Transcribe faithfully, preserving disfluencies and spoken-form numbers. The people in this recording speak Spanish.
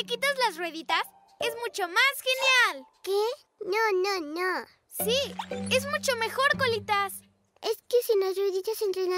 quitas las rueditas, es mucho más genial. ¿Qué? No, no, no. Sí, es mucho mejor, Colitas. Es que sin las rueditas entrenar